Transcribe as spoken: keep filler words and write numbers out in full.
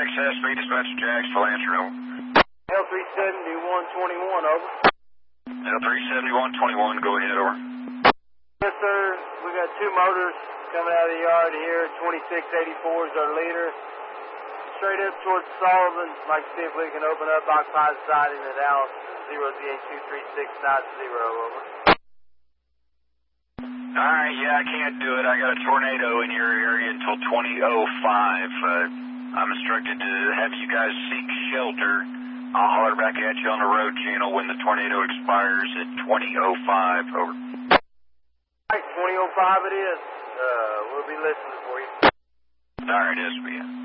Success, be dispatch to Jacksonville, answer, over. L three seventy-one twenty-one, over. L three seventy-one twenty-one, go ahead, over. Yes, sir. We got two motors coming out of the yard here. twenty-six eighty-four is our leader. Straight up towards Sullivan. Like to see if we can open up occupied siding at Alice. zero Z eight two three six nine zero, over. Alright, yeah, I can't do it. I got a tornado in your area until twenty oh five. Uh, I'm instructed to have you guys seek shelter. I'll holler back at you on the road channel when the tornado expires at twenty oh five, over. Alright, twenty oh five it is. Uh, we'll be listening for you. Alright, S B.